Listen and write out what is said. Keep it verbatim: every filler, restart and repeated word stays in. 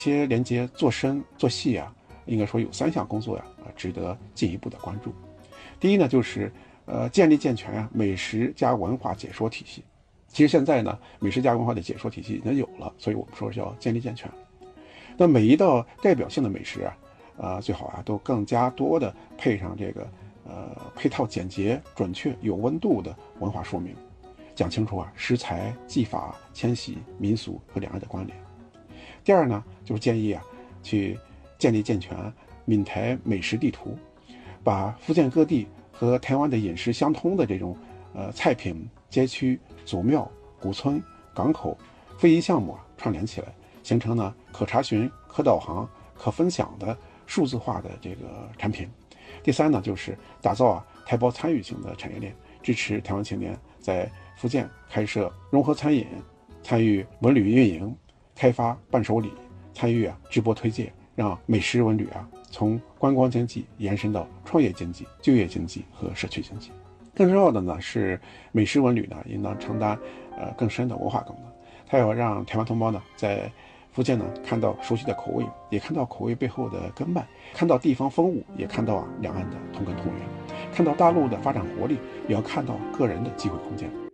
这些连接做深做细啊，应该说有三项工作呀啊值得进一步的关注。第一呢，就是呃建立健全啊美食加文化解说体系。其实现在呢，美食加文化的解说体系已经有了，所以我们说叫建立健全。那每一道代表性的美食啊，呃最好啊都更加多的配上这个呃配套简洁、准确、有温度的文化说明，讲清楚啊食材、技法、迁徙、民俗和两岸的关联。第二呢，就是建议啊去建立健全闽台美食地图，把福建各地和台湾的饮食相通的这种呃菜品、街区、祖庙、古村、港口、非遗项目啊串联起来，形成呢可查询、可导航、可分享的数字化的这个产品。第三呢，就是打造啊台胞参与型的产业链，支持台湾青年在福建开设融合餐饮，参与文旅运营，开发伴手礼，参与啊直播推荐，让美食文旅啊从观光经济延伸到创业经济、就业经济和社区经济。更重要的呢是美食文旅呢应当承担呃更深的文化功能，它要让台湾同胞呢在福建呢看到熟悉的口味，也看到口味背后的根脉，看到地方风物，也看到啊两岸的同根同源，看到大陆的发展活力，也要看到个人的机会空间。